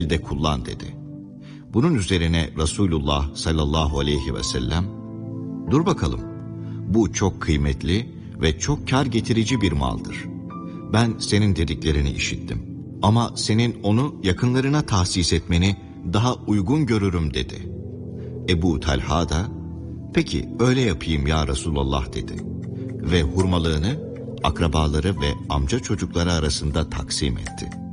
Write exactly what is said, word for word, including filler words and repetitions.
de kullan dedi. Bunun üzerine Resulullah sallallahu aleyhi ve sellem, dur bakalım, bu çok kıymetli ve çok kar getirici bir maldır. Ben senin dediklerini işittim ama senin onu yakınlarına tahsis etmeni daha uygun görürüm dedi. Ebu Talha da, peki öyle yapayım ya Resulullah dedi ve hurmalığını akrabaları ve amca çocukları arasında taksim etti.